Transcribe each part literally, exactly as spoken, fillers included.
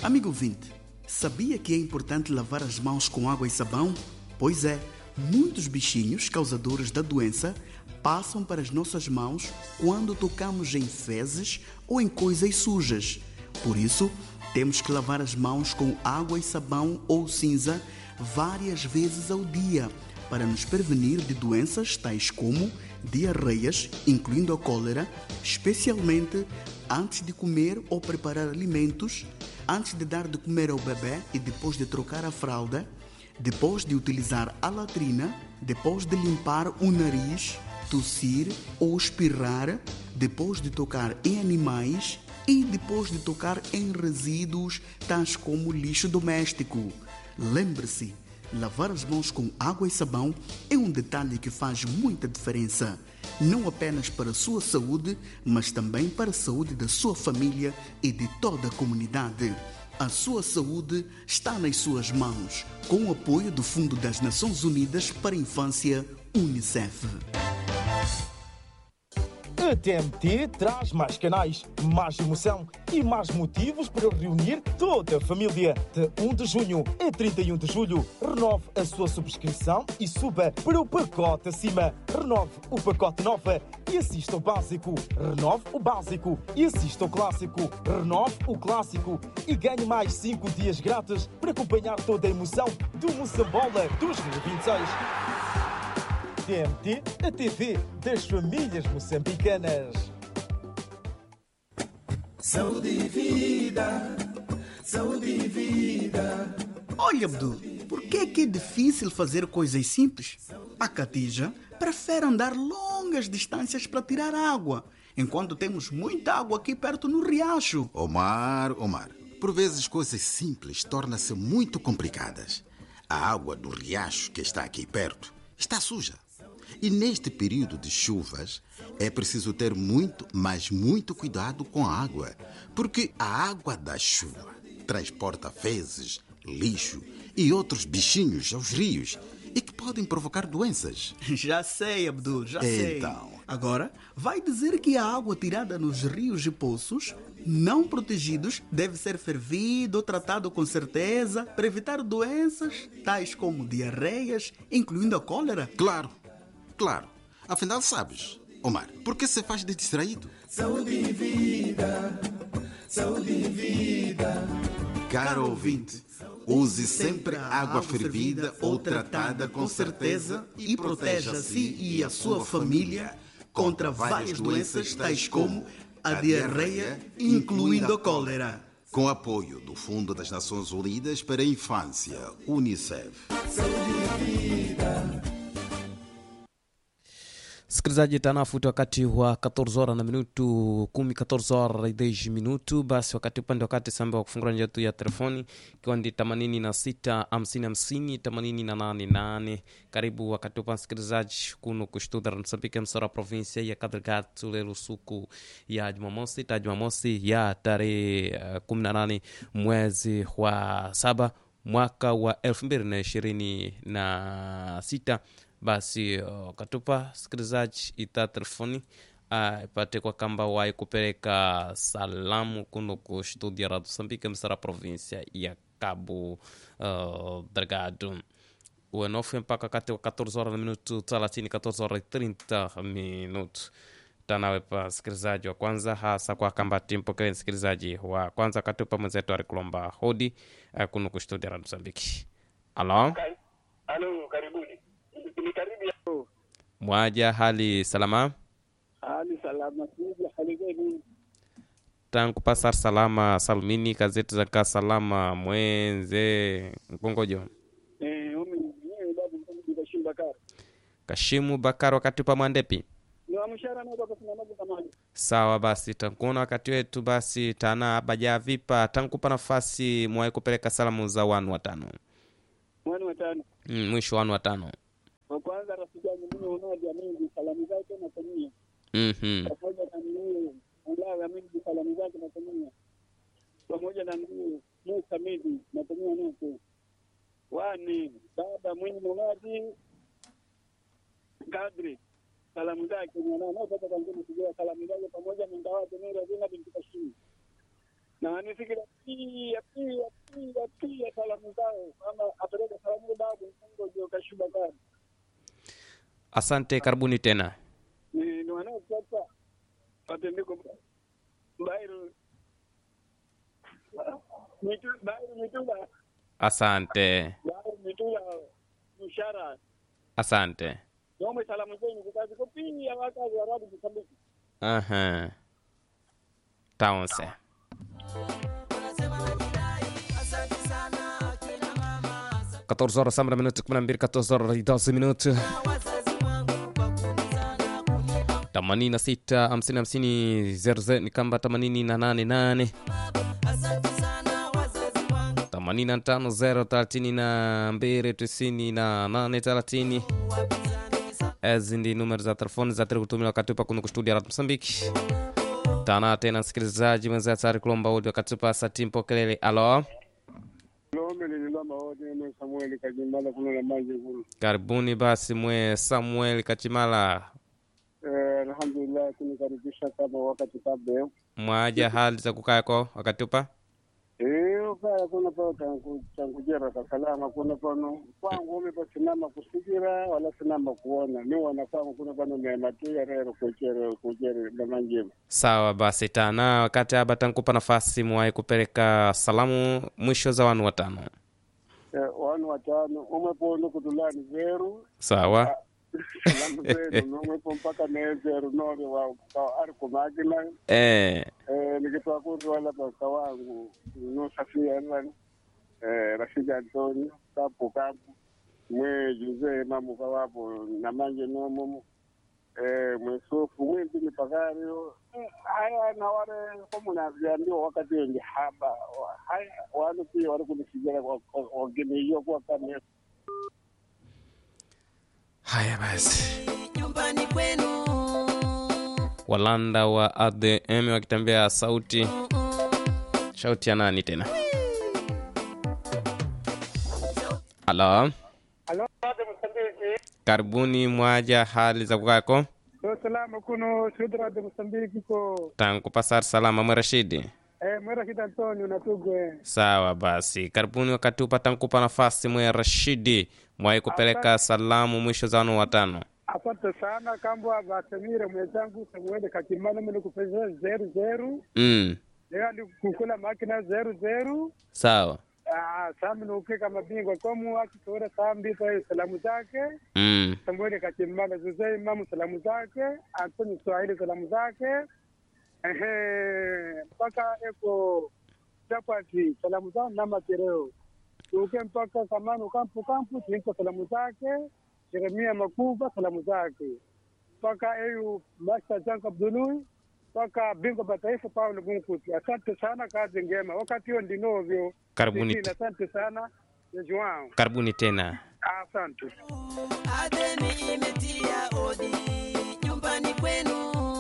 Amigo ouvinte, sabia que é importante lavar as mãos com água e sabão? Pois é, muitos bichinhos causadores da doença passam para as nossas mãos quando tocamos em fezes ou em coisas sujas. Por isso, temos que lavar as mãos com água e sabão ou cinza várias vezes ao dia para nos prevenir de doenças tais como diarreias, incluindo a cólera, especialmente antes de comer ou preparar alimentos, antes de dar de comer ao bebê e depois de trocar a fralda, depois de utilizar a latrina, depois de limpar o nariz, tossir ou espirrar, depois de tocar em animais e depois de tocar em resíduos tais como lixo doméstico. Lembre-se, lavar as mãos com água e sabão é um detalhe que faz muita diferença, não apenas para a sua saúde, mas também para a saúde da sua família e de toda a comunidade. A sua saúde está nas suas mãos, com o apoio do Fundo das Nações Unidas para a Infância, Unicef. A T M T traz mais canais, mais emoção e mais motivos para reunir toda a família. De primeiro de junho a trinta e um de julho, renove a sua subscrição e suba para o pacote acima. Renove o pacote nova e assista ao básico. Renove o básico e assista ao clássico. Renove o clássico e ganhe mais cinco dias grátis para acompanhar toda a emoção do Moçambola dois mil e vinte e seis. T M T, a T V das famílias moçambicanas. Saúde e vida, saúde e vida. Olha, Abdu, por que é que é difícil fazer coisas simples? A Catija prefere andar longas distâncias para tirar água, enquanto temos muita água aqui perto no riacho. Omar, Omar, por vezes coisas simples tornam-se muito complicadas. A água do riacho que está aqui perto está suja. E neste período de chuvas, é preciso ter muito, mas muito cuidado com a água, porque a água da chuva transporta fezes, lixo e outros bichinhos aos rios e que podem provocar doenças. Já sei, Abdul, já sei. Então. Agora, vai dizer que a água tirada nos rios e poços, não protegidos, deve ser fervida ou tratada com certeza para evitar doenças tais como diarreias, incluindo a cólera? Claro. Claro, afinal sabes, Omar, por que se faz de distraído? Saúde e vida, saúde e vida. Caro ouvinte, use sempre água fervida ou tratada com certeza e proteja a si e a sua família contra várias doenças tais como a diarreia, incluindo a cólera. Com apoio do Fundo das Nações Unidas para a Infância, Unicef. Saúde e vida. Msikilizaji, tanafuta wakati wa catorze horas na minuto kumi, catorze horas e dez minuto. Basi wakati upande wakati samba wa kufungura njia yetu ya telefoni ikiwa ndi themanini na sita hamsini hamsini themanini na nane nane. Karibu wakati upande msikilizaji kuno kushtuda Msambiki msara provinsia ya Cabo Delgado lelo suku ya Jumamosi ta Jumamosi ya tarehe uh, kumi na nane mwezi wa saba mwaka wa elfu mbili na ishirini na sita. Basi uh, katupa sikilizaji ita telefoni uh, ipate kwa kamba wai kupeleka salamu kuno ku studio Radio Moçambique msara província ya Cabo uh, Delgado. Uenofu mpaka kati wa catorze horas na minuto thelathini, catorze horas e trinta minuto. Tanawe pa sikilizaji wa kwanza hasa kwa kamba timpokele sikilizaji wa kwanza katupa mwenzetu alikulomba hodi uh, kuno ku studio Radio Moçambique. Alo? Alo, karibuni. Mwaja hali salama? Hali salama, sija hali gani? Tangu pasar salama salmini kazeti za ka salama mwenze mkongojo. Eh, umi ni babu mkongojo Kashimu Bakari. Kashimu Bakari wakati pa mwandepi? Ni wa mshahara na baba tuna mambo kama hayo. Sawa basi tankuna wakati wetu basi tana baja vipa tankupa nafasi mwae kupeleka salamu za wanu watano. Wanu watano. Mm, mwisho wanu watano. Kwa kwanza rafiki yangu mimi unaje mingi salamu zake na tumia. Mhm. Pamoja na mimi Allah mingi salamu zake na tumia. Pamoja na mimi Musa Midi na tumia nusu. Wani baba mwini unaje Kadri salamu zake na nao pata kangine kujua salamu zake pamoja na ndawa tumia zina binti Kashimu. na nisikira pia pia pia pia salamu zao ama apeleke salamu babu Mungu ndio kashuba kani. Asante, karibuni tena. Ni ni wanao sasa watendeko Bairu mitu Bairu mitula Asante. Bairu mitula mshara. Asante. Yomwe salamu zenu kukazi kupia wakazi wa Arabu Msambiki. Aha. Taonse. quatorze horas sambra minuto kumi na mbili quatorze horas e doze minutos. themanini na sita hamsini hamsini zero zero ni kamba themanini na nane nane themanini na tano zero thelathini na mbili tisini na nane thelathini. Ezi ndi numero za telefoni za tele kutumia wakati upa kunu kustudia Radio Msambiki. Tana tena msikilizaji mwenza tsari kulomba audio katupa sati mpokelele. Alo. Lome ni lama wote ni Samuel Kajimala kuna na maji kulu. Karibuni basi mwe Samuel Kachimala. Eh, alhamdulillah kunikaribisha kama wakati kabla. Mwaja hali za kukaa kwa wakati upa? Eh, ukaya kuna pa tangu tangu jera kwa salama kuna pano. Kwangu mimi pasimama kusigira wala sinama kuona. Ni wanafahamu kuna pano mema tu ya rero kujere kujere na manjema. Sawa basi tana wakati haba tankupa nafasi mwai kupeleka salamu mwisho za wanu watano. Eh, wanu watano umepono kutulani zeru. Sawa. Salamu zenu umepo mpaka ne zeru nore wa kwa arko magina. Eh. Eh, nikitoa kutu wala kwa wangu no safia nani. Eh, Rashid Antonio kapo kapo mwe Jose mamu kwa wapo na manje no mumu. Eh, mwesofu mwingi ni pagario. Haya na wale komu na viambio wakati wengi haba. Haya wanu pia wale kunisigira kwa gini hiyo kwa kame. Haya basi. Nyumbani kwenu. Walanda wa A D M wakitembea sauti. Sauti ya nani tena? Halo. Halo, Radio Msambiki. Karibuni mwaja hali za kukako. Salama kuno Sudra Radio Msambiki ko. Tangu pasar salama mwe Rashidi. Eh, mwera kita Antonio natugwe. Sawa basi. Karibuni wakati upata nkupa nafasi mwe Rashidi. Mwai kupeleka salamu mwisho za wanu watano. Asante sana kambwa batemire mwenzangu Samuel Kachimala mimi kupeza zero zero. Mm. Leo ndi kukula makina zero zero. Sawa. Ah, sami nuke kama bingwa komu akitore sambi kwa salamu zake. Mm. Samuel Kachimala Jose Imam salamu zake, Antonio Swahili salamu zake. Ehe, mpaka eko Japati salamu zake na matereo. Uke mpaka Samano kampu kampu tinko salamu zake. Jeremia Makuba salamu zake. Mpaka eyu Master Janka Abdului. Mpaka Bingo Bataifa Paulo Bunkuti. Asante sana kazi ngema. Wakati hiyo ndinovyo. Karibuni. Asante sana. Yejuao. Karibuni tena. Asante. Ademi imetia odi nyumbani kwenu.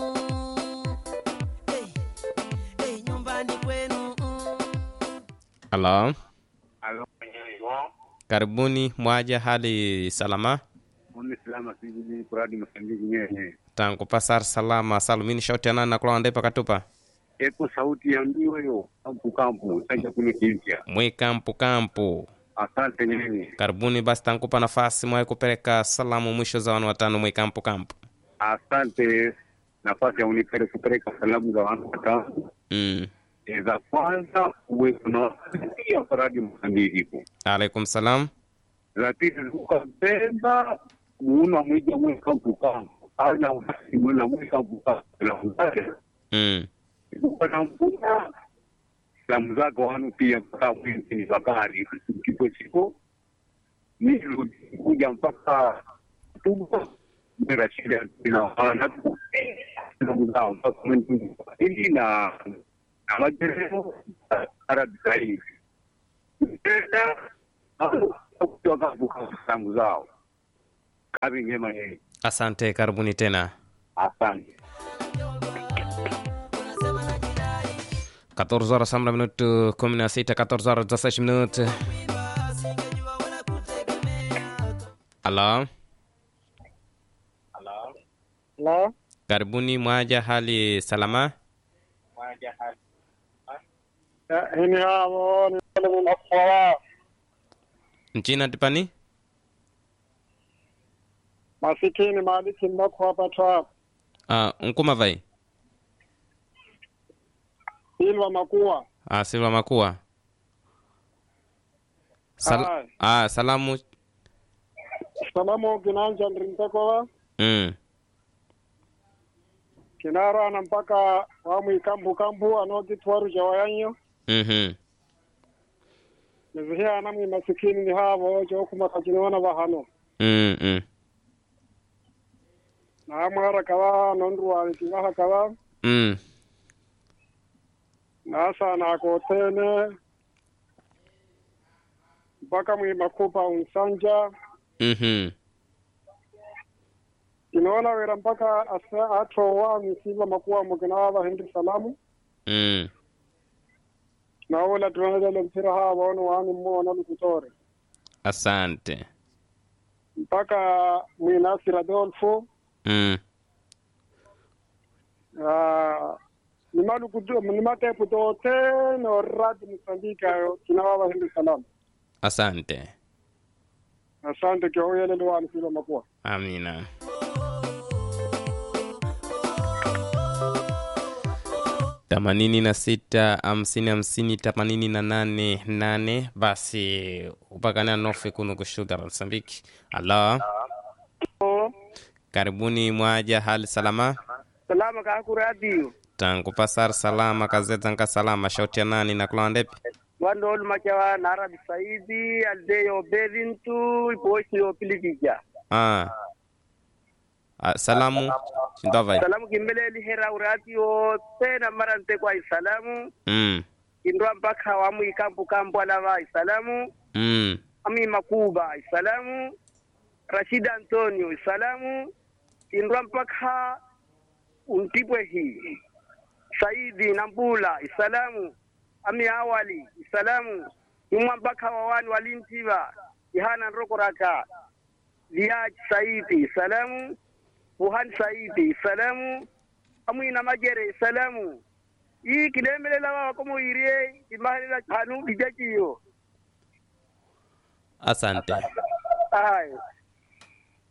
Hey, hey, nyumbani kwenu. Halo. Halo, Karibuni mwaja hali salama. Mimi salama siji kuradi Msambiki nyenye. Tangu pasar salama salumini shauti ya nani na kula ndepa katupa. Eko sauti ya ndiyo yo kampu kampu sasa kunikinja. Mwe kampu kampu. Asante nyenye. Karibuni basi tankupa nafasi mwai kupeleka salamu mwisho za wanu watano mwe kampu kampu. Asante nafasi ya unipere kupeleka salamu za wanu watano. Mm. Za kwanza uwe kuna ya kuradi Msambiki. Alaikum salam. La pili ukapenda muuna mwija mwe kampu kampu. Ana ufasi mwe mwe kampu kampu. La mzake. Mm. Wanamputa salamu zako wanu pia mpaka mwinti ni bakari kipo chiko nilu kuja mpaka tubo mera shida na wana salamu zao mpaka mwinti ili na na majereo arabi sahihi tena au kutoka buka salamu zao kabi ngema yeye. Asante, karibuni tena. Asante. quatorze horas sambra minuto kumi na sita quatorze horas dezesseis minutos. Halo. Hello. Hello. Karibuni mwaja hali salama. Mwaja hali. hini havo ni wale mnafawa nchina tipani masikini maliki mbako hapa twap ah nkuma vai Silva Makua ah Silva Makua Sal Hai. ah salamu salamu kinanja ndrintakowa mm kinara na mpaka wamu ikambu kambu anokitwaru cha wayanyo mhm nizihia namwi masikini ni havo chokuma kachiniwana bahano mm mm na amwara kawa nondru alikivaha kawa mm na asa na kotene mpaka mwi makupa unsanja mhm inaona wera mpaka asa ato wa misiba makuwa mukinawa hindi salamu mm na wala tunaendelea mpira hawa waone wani mmoja lukutore asante mpaka mwinasi Radolfo mm ah ni malu kudu ni matepu tote no rad Msambika kinawa hindi salamu asante asante kwa yele ndo wani silo makuwa amina themanini na sita hamsini hamsini themanini na nane nane basi upakana nofe kuno kushuga Msambiki. Alo, karibuni mwaja, hali salama? salama kaku radio Tangu pasar salama kazeta nka salama. Shauti ya nani na kula ndepi? wando olu machawa na Arabi Saidi aldeyo belintu iposhi yo pilikija Ah. Ah, salamu sindova. salamu kimbele li hera radio tena marante kwa salamu Mm. indwa mpaka wamu ikampu kampu alava salamu Mm. ami makuba salamu Rashid Antonio salamu indwa mpaka untipwe hii Saidi Nambula salamu ami awali salamu yumwa mpaka wawani walintiba ihana nrokoraka Ziad Saidi salamu Buhan Saidi salamu amwina majere salamu hii kilemelela wako muirie imahalela hanu bijakiyo Asante. ai